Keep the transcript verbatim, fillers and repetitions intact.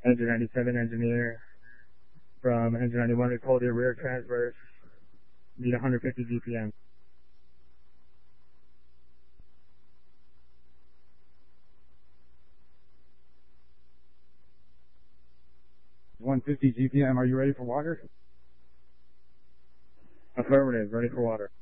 Engine ninety-seven engineer from engine ninety-one, we pulled your rear transverse, need one hundred fifty G P M. one fifty G P M, are you ready for water? Affirmative, ready for water.